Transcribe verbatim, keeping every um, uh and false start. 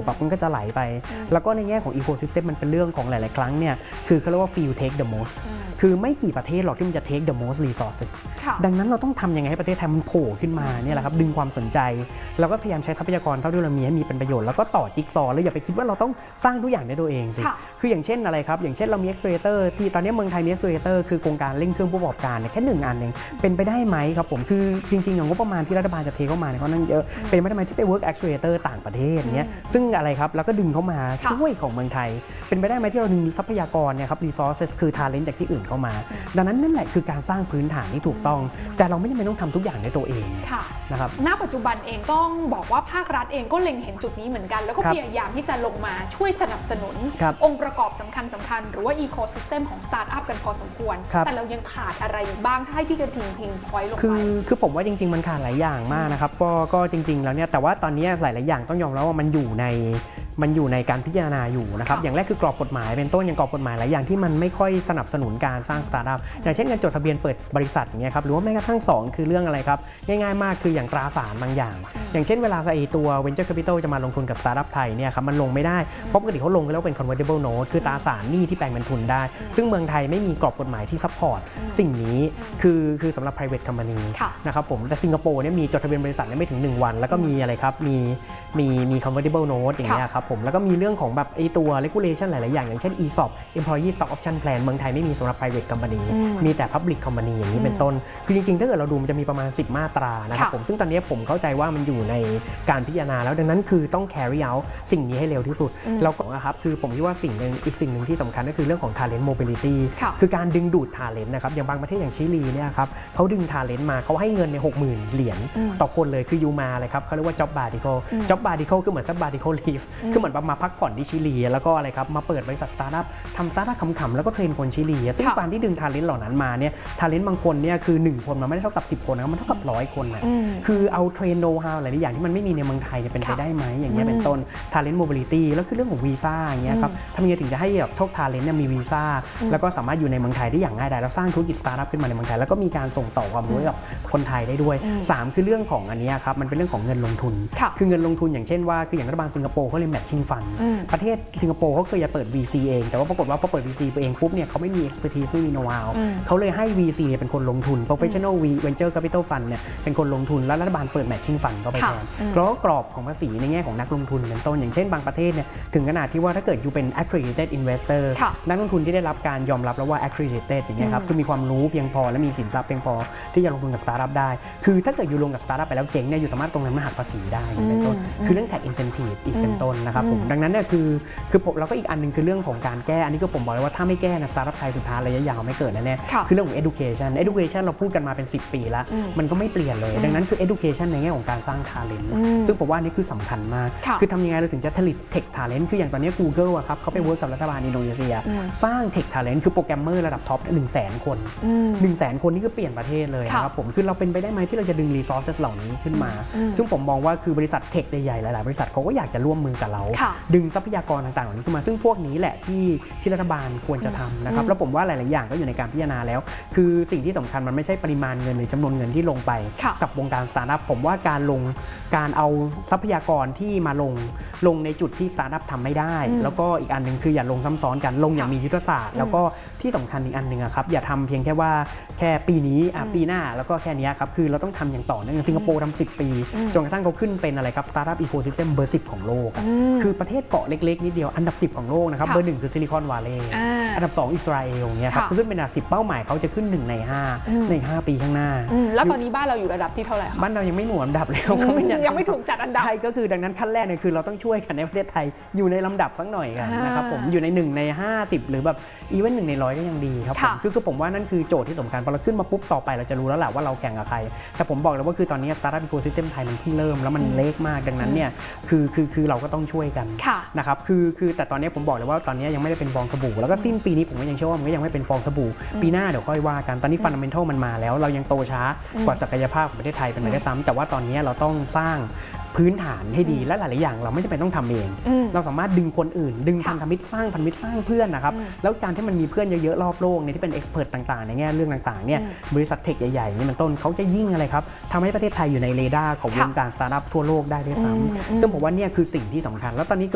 แบบมันก็จะไหลไปแล้วก็ในแง่ของอีโคซิสเต็มมันเป็นเรื่องของหลายๆครั้งเนี่ยคือเขาเรียกว่า few take the most คือไม่กี่ประเทศหรอกที่มันจะ take the most resources ดังนั้นเราต้องทำยังไงให้ประเทศไทยมันโผล่ขึ้นมาเนี่ยแหละครับดึงความสนใจแล้วก็พยายามใช้ทรัพยากรเท่าที่เรามีให้มีเป็นประโยชน์แล้วก็ต่อจิ๊กซอว์แล้วอย่าไปคิดว่าเราต้องสร้างทุกอย่างด้วยตัวเองสิคืออย่างเช่นอะไรครับอย่างเช่นเรามี accelerator ที่ตอนนี้เมืองไทยมี accelerator คือโครงการเร่งเครื่องผู้ประกอบการแค่หนึ่งอันเองเป็นไปได้ไหมครับผมคือจริงๆอย่างงบประมาณที่รัฐบาลจะเทเข้ามาเนี่ยเขานั่งเยอะเป็นไปได้ไหมที่ไป work accelerator ต่างประเทศเนี้ยซึ่งอะไรครับแล้วก็ดึงเข้ามาช่วยของเมืองไทยเป็นไปได้ไหมที่เราดึงทรัพยากรเนี่ยครับ resources คือ talent จากที่อื่นเข้ามาดังนั้นนั่นแหละคือการสร้างพื้นฐานที่ถูกต้องแต่เราไม่จำเป็นต้องทำทุกอย่างในตัวเองนะครับณปัจจุบันเองต้องบอกว่าภาครัฐเองก็เล็งเห็นจุดนี้เหมือนกันแล้วก็พยายามที่จะลงมาช่วยสนับสนุนองค์ประกอบสำคัญสำคัญหรือว่า ecosystem ของ startup กันพอสมควรแต่เรายังขาดอะไรบ้างถ้าให้พี่กระทิงพิงพอยต์ลงไปคือคือผมว่าจริงๆมันขาดหลายอย่างมากนะครับก็ก็จริงๆแล้วเนี่ยแต่ว่าตอนนี้หลายๆอย่างต้องยอมรับว่ามันอยู่ในมันอยู่ในการพิจารณาอยู่นะครับอย่างแรกคือกรอบกฎหมายเป็นต้นอย่างกรอบกฎหมายหลายอย่างที่มันไม่ค่อยสนับสนุนการสร้างสตาร์ทอัพอย่างเช่นการจดทะเบียนเปิดบริษัทอย่างเงี้ยครับหรือว่าแม้กระทั่งสองคือเรื่องอะไรครับง่ายๆมากคืออย่างตราสารบางอย่างอย่างเช่นเวลาไอตัว venture capital จะมาลงทุนกับสตาร์ทอัพไทยเนี่ยครับมันลงไม่ได้เพราะปกติเขาลงแล้วเป็น convertible note คือตราสารหนี้ที่แปลงเป็นทุนได้ซึ่งเมืองไทยไม่มีกรอบกฎหมายที่ซัพพอร์ตสิ่งนี้คือคือสำหรับ private company นะครับผมแต่สิงคโปร์เนี่ยมีจดทะเบียนบริษัทไม่ถึงหนึ่งวันแล้วก็มีอะไรครับมีมีมี convertible note อย่างเงี้ยครับผมแล้วก็มีเรื่องของแบบไอตัว regulation หลายๆอย่างอย่างเช่น อี ซอ พี employee stock option plan เมืองไทยไม่มีสำหรับ private company มีแต่ public company อย่างนี้เป็นต้นคือจริงๆถ้าเกิดเราดูมันจะมีประมาณสิบมาตรานะครับผมซึ่งตอนนี้ผมเข้าใจว่ามันอยู่ในการพิจารณาแล้วดังนั้นคือต้อง carry out สิ่งนี้ให้เร็วที่สุดแล้วก็นะครับคือผมคิดว่าสิ่งนึงอีกสิ่งหนึ่งที่สำคัญก็คือเรื่องของ talent mobility คือการดึงดูด talent นะครับอย่างบางประเทศอย่างชิลีเนี่ยครับเขาดึง talent มาเขาให้เงินใน หกหมื่น เหรียญต่อคนเลยคือยูมาเลยครับเขาเรียกว่า job sabbatical job sabbatical คือเหมือน sabbatical leave คือเหมือนมาพักผ่อนที่ชิลีแล้วก็อะไรครับมาเปิดบริษัทสตาร์ทอัพทำสตาร์ทอัพขำๆแล้วก็เทรนคนชิลีซึ่งการที่ดึง talent เหล่านั้นมาเนี่ย talent บางคนเนี่ยคือหนึ่งคนมันไม่ได้เท่ากับสิบคนนะมันเท่ากับร้อยคนนะคือเอาเทรนโน้ตฮาวหลายๆอย่างที่มันไม่มีในเมืองไทยจะเป็นไปได้ไหมอย่างเงี้ยเป็นต้น talent mobility แล้วคือเรื่องของวีซ่าอย่างเงี้ยครับทำยังไงถึงจะให้แบบทุก talent เนี่ยมีวีซ่าแล้วก็สามารถอยู่ในเมืองไทยได้อย่างง่ายดายแล้วสร้างธุรกิจสตาร์ทอัพขึ้นมาในเมืองไทยแล้วก็มีการส่งต่อความรู้กับคนไทยได้ด้วยสามคือเรื่องของอันนี้ครับมันเป็นเรื่องของเงินลงทุนคือเงินลงทุนอย่างเช่นว่าคืออย่างรัฐบาลสิงคโปร์เขาเรียก matching fund ประเทศสิงคโปร์เขาเคยจะเปิด วี ซี เองแต่ว่าปรากฏว่าพอเปิด วี ซี เองปุ๊บเนี่ยเขาไม่มี expertise ไม่มี know-how เขาเลยให้ วี ซี เป็นคนลงทุน professional venture capital fund เนี่ยเป็นคนลงทุนแล้วรัฐบาลเปิด matching fund เข้าไปแทนเพราะกรอบของภาษีในแง่ของนักลงทุนเป็นต้นอย่างเช่นบางประเทศเนี่ยถึงขนาดที่ว่าถ้าเกิดอยู่เป็น accredited investor นักลงทุนที่ได้รับการยอมรับแล้วว่า accredited อย่างเงี้ยครับคือมีความรู้เพียงพอและมีสินทรัพย์เพียงพอที่จะลงทุนกับสตาร์ทอัพได้คือถ้าเกิดอยู่ลงกับสตาร์ทอัพไปแล้วเจ๊งเนี่ยอยู่สามารถตรงนั้นมาหักภาษีได้เป็นต้นคือเรื่อง tax incentive อีกเป็นต้นนะครับผมดังนั้นเนี่ยคือคือผมแล้วก็อีกอันนึงคือเรื่องของการแก้อันนี้ก็ผมบอกเลยว่าถ้าไม่แก้นะสตาร์ทอัพไทยสุดท้ายระยะยาวไม่เกิดแน่ๆคือเรื่องของ education education เราพูดกันมาเป็นสิบปีแล้วมันก็ไม่เปลี่ยนเลยดังนั้นคือ education ในแง่ของการสร้าง talent ซึ่งผมว่านี่คือสำคัญมากคือทำยังไงเราถึงจะผลิต tech talent คืออย่างตอนนี้ Google อะครับเขาไปเวิร์กกับรัฐบาลอินโดนีเซียสร้าง tech talent คือโปรแกรมเมอร์ระดับท็อป หนึ่งแสน คน หนึ่งแสน คนนี่ก็เปลี่ยนประเทศเลยนะครับผมคือเราเป็นไปได้ไหมที่เราจะดึง resources เหล่านี้ขึ้นมาซึ่งผมมองว่าคือบริษัทเทคใหญ่ๆหลายๆบริษัทเขาก็อยากจะร่วมมือกับเราดึงทรัพยากรต่างๆเหล่านี้ขึ้นมาซึ่งพวกนี้แหละที่ที่รัฐบาลควรจะทำนะครับแล้วผมว่าหลายๆอย่างก็อยู่ในการพิจารณาแล้วคือสิ่งที่สำคัญมันไม่ใช่ปริมาณเงินหรือจำนวนเงินที่ลงไปกับวงการสตาร์ทอัพผมว่าการลงการเอาทรัพยากรที่มาลงลงในจุดที่สตาร์ทอัพทำไม่ได้แล้วก็อีกอันนึงคืออย่าลงซ้ำซ้อนกันลงอย่างมียุทธศาสตร์แล้วก็ที่สำคัญอีกอันนึงครับอย่าทำเพียงแค่ว่าแค่ปีนี้ปีหน้าแล้วก็แค่นี้ครับคือเราต้องทำอย่างต่อเนื่องสิงคโปร์ทำสิบปีจนกระทั่งเขาขึ้นเป็นอะไรครับสตาร์ทอัพอีโคซิสเต็มเบอร์สิบของโลกคือประเทศเกาะเล็กๆนิดเดียวอันดับสิบของโลกนะครับเบอร์หนึ่งคือซิลิคอนวัลเลย์อันดับสองอิสราเอลเนี่ยครับขึ้นเป็นอันดับสิบเป้าหมายเขาจะขึ้นหนึ่งในห้าในห้าปีข้างหน้าแล้วตอนนี้บ้านเราอยู่ระดับที่เท่าไหร่คะบ้านเรายังไม่หน่วยอันดับเลยยังไม่ถูกจัดอันดับใช่ก็คือดังนั้นขั้นแรกเนี่ยคือเราต้องช่วยกันในประเทศไทยอยู่ในลำดับสักหน่อยกันนะครับผมอยู่ในหนึ่งในห้าสิบหรือแบบอีเวนต์หนึ่งในร้อยก็ยังดีครับผมคือคือผมว่านั่นคือโจทย์ที่สำคัญพอเราขึ้นมาปุ๊บต่อไปเราจะรู้แล้วแหละว่าเราแข่งกับใครแต่ผมบอกเลยว่าคือตอนนี้สตาร์ทอัพอีโคซิสเต็มไทยมันเพิ่งเริ่มแล้วมันเล็กมากดังนั้นเนี่ยคือคือคือเราก็ต้องช่วยกันนะครับคือคือแต่ตอนนี้ผมบอกเลยว่าตอนนี้ยังไม่ได้เป็นฟองสบู่แล้วก็สิ้นปีนี้ผมก็ยังเชื่อว่ามันก็ยังไม่เป็นฟองสบู่ปีหน้าเดี๋ยวค่อยว่ากันตอนนี้ฟันดัมเมนทัลมันมาแล้วเรายังโตช้ากว่าศักยภาพของประเทศไทยเป็นไปได้ซ้ำแต่ว่าตอนนี้เราต้องสร้างพื้นฐานให้ดีและหลายๆอย่างเราไม่จำเป็นต้องทำเองเราสามารถดึงคนอื่นดึงพันธมิตรสร้างพันธมิตรสร้างเพื่อนนะครับแล้วการที่มันมีเพื่อนเยอะๆรอบโลกเนี่ยที่เป็นเอ็กซ์เพรสต่างๆในแง่เรื่องต่างๆเนี่ยบริษัทเทคใหญ่ๆนี่มันต้นเขาจะยิ่งอะไรครับทำให้ประเทศไทยอยู่ในเรดาร์ของวงการสตาร์ทอัพทั่วโลกได้ด้วยซ้ำซึ่งผมว่าเนี่ยคือสิ่งที่สำคัญแล้วตอนนี้